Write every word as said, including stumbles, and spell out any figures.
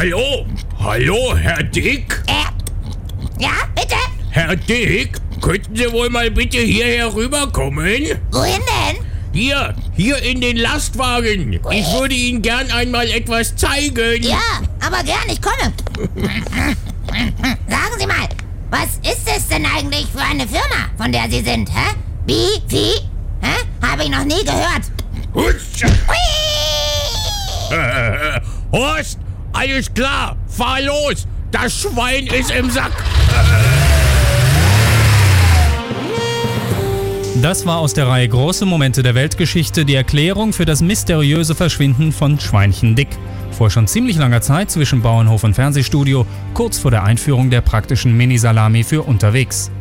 Hallo? Hallo, Herr Dick? Äh, ja, bitte? Herr Dick, könnten Sie wohl mal bitte hierher rüberkommen? Wohin denn? Hier, hier in den Lastwagen. Ich würde Ihnen gern einmal etwas zeigen. Ja, aber gern, ich komme. Sagen Sie mal, was ist es denn eigentlich für eine Firma, von der Sie sind, hä? Bifi? Hä? Habe ich noch nie gehört. Hutsch. Äh, Horst, alles klar, fahr los. Das Schwein ist im Sack. Das war aus der Reihe Große Momente der Weltgeschichte die Erklärung für das mysteriöse Verschwinden von Schweinchen Dick. Vor schon ziemlich langer Zeit zwischen Bauernhof und Fernsehstudio, kurz vor der Einführung der praktischen Mini-Salami für unterwegs.